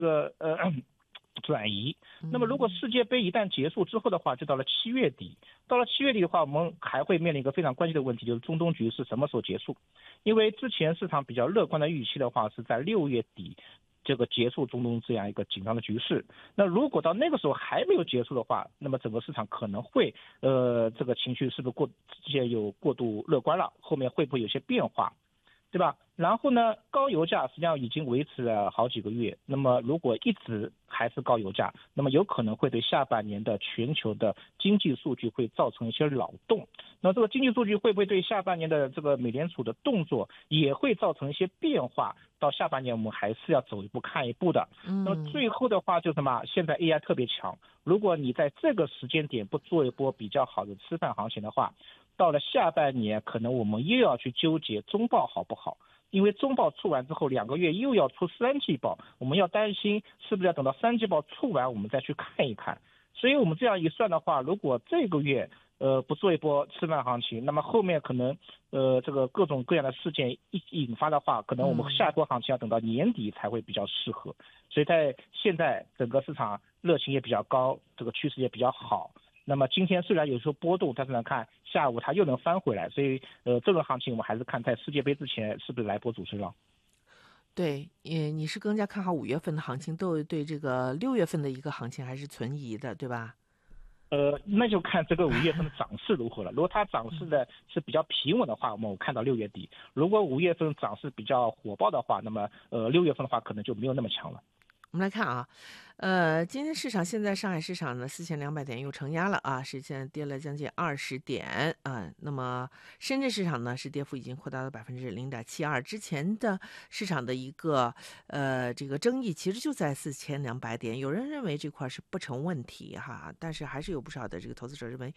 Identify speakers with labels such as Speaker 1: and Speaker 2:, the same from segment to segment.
Speaker 1: 个转移。那么如果世界杯一旦结束之后的话，就到了7月底。到了7月底的话，我们还会面临一个非常关键的问题，就是中东局势什么时候结束？因为之前市场比较乐观的预期的话，是在6月底这个结束中东这样一个紧张的局势。那如果到那个时候还没有结束的话，那么整个市场可能会这个情绪是不是之前有过度乐观了？后面会不会有些变化？对吧？然后呢，高油价实际上已经维持了好几个月。那么如果一直还是高油价，那么有可能会对下半年的全球的经济数据会造成一些扰动。那这个经济数据会不会对下半年的这个美联储的动作也会造成一些变化？到下半年我们还是要走一步看一步的。那么最后的话就是什么？现在 AI 特别强，如果你在这个时间点不做一波比较好的吃饭行情的话，到了下半年可能我们又要去纠结中报好不好，因为中报出完之后2个月又要出3季报，我们要担心是不是要等到3季报出完我们再去看一看。所以我们这样一算的话，如果这个月不做一波吃饭行情，那么后面可能这个各种各样的事件一引发的话，可能我们下一波行情要等到年底才会比较适合。所以在现在整个市场热情也比较高，这个趋势也比较好。那么今天虽然有时候波动，但是呢，看下午它又能翻回来，所以这轮行情我们还是看在世界杯之前是不是来波主升浪。
Speaker 2: 对，你是更加看好5月份的行情，对这个6月份的一个行情还是存疑的，对吧？
Speaker 1: 那就看这个5月份的涨势如何了。如果它涨势的是比较平稳的话，我们看到6月底；如果5月份涨势比较火爆的话，那么6月份的话可能就没有那么强了。
Speaker 2: 我们来看啊，今天市场现在上海市场呢4200点又承压了啊，是现在跌了将近20点啊。那么深圳市场呢是跌幅已经扩大到0.72%，之前的市场的一个这个争议其实就在4200点，有人认为这块是不成问题哈，但是还是有不少的这个投资者认为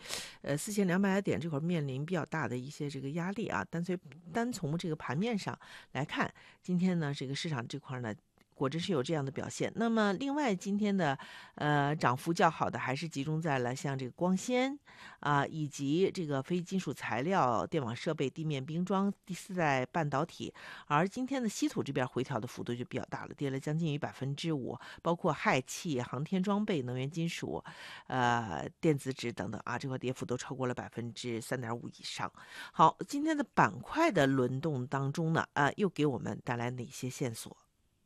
Speaker 2: ，4200点这块面临比较大的一些这个压力啊。单从这个盘面上来看，今天呢这个市场这块呢果真是有这样的表现。那么另外今天的涨幅较好的还是集中在了像这个光纤以及这个非金属材料、电网设备、地面冰装、第四代半导体。而今天的稀土这边回调的幅度就比较大了，跌了将近于5%，包括氦气、航天装备、能源金属、电子纸等等啊，这块跌幅都超过了3.5%以上。好，今天的板块的轮动当中呢，又给我们带来哪些线索？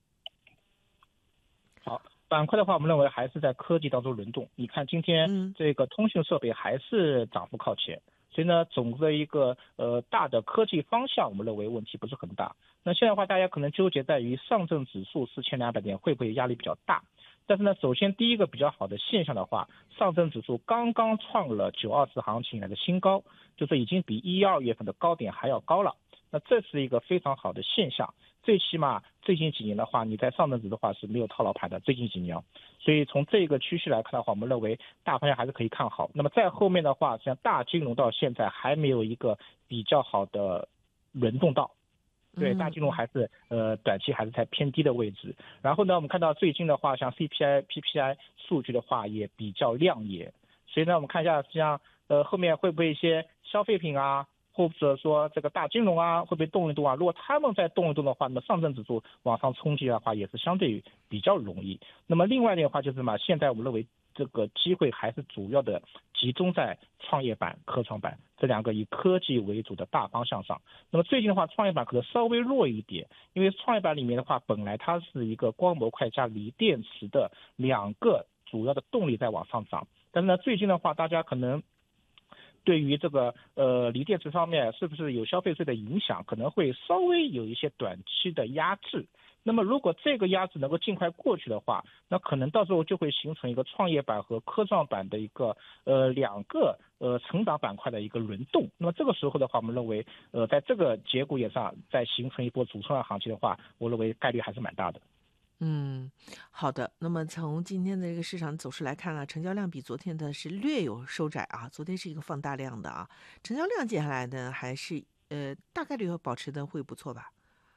Speaker 1: 好，板块的话，我们认为还是在科技当中轮动。你看今天这个通讯设备还是涨幅靠前，所以呢，总的一个大的科技方向，我们认为问题不是很大。那现在的话，大家可能纠结在于上证指数4200点会不会压力比较大？但是呢，首先第一个比较好的现象的话，上证指数刚刚创了924行情以来的新高，就是已经比1、2月份的高点还要高了。那这是一个非常好的现象。最起码最近几年的话，你在上证指的话是没有套牢盘的，最近几年。所以从这个趋势来看的话，我们认为大方向还是可以看好。那么在后面的话，像大金融到现在还没有一个比较好的轮动到。对，大金融还是短期还是在偏低的位置。然后呢，我们看到最近的话，像 CPI、PPI 数据的话也比较亮眼。所以呢，我们看一下，实际上后面会不会一些消费品或者说这个大金融会不会动一动如果他们在动一动的话，那么上证指数往上冲击的话也是相对于比较容易。那么另外的话就是什么？现在我们认为这个机会还是主要的集中在创业板、科创板这两个以科技为主的大方向上。那么最近的话，创业板可能稍微弱一点，因为创业板里面的话，本来它是一个光模块加锂电池的2个主要的动力在往上涨，但是呢，最近的话，大家可能对于这个锂电池方面是不是有消费税的影响，可能会稍微有一些短期的压制。那么如果这个压制能够尽快过去的话，那可能到时候就会形成一个创业板和科创板的一个2个成长板块的一个轮动。那么这个时候的话，我们认为在这个节骨眼上再形成一波主升行情的话，我认为概率还是蛮大的。
Speaker 2: 好的。那么从今天的这个市场走势来看成交量比昨天的是略有收窄昨天是一个放大量的成交量接下来呢还是大概率保持的会不错吧？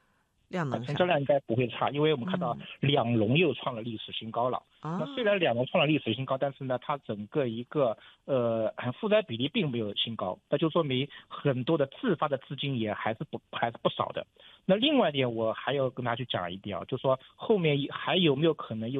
Speaker 2: 量能
Speaker 1: 成交量应该不会差，因为我们看到两融又创了历史新高了。那虽然两融创了历史新高，但是呢，它整个一个负债比例并没有新高，那就说明很多的自发的资金也还是不少的。那另外一点，我还要跟大家去讲一点啊，就是说后面还有没有可能